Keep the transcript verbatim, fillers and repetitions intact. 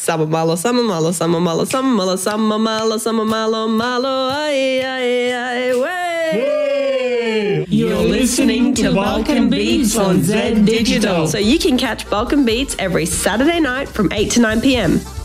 Sama malo, sama malo, sama malo, sama malo, sama malo, sama malo, malo, ay, ay, ay, way. You're listening to Balkan Beats on Z Digital. So you can catch Balkan Beats every Saturday night from eight to nine p.m.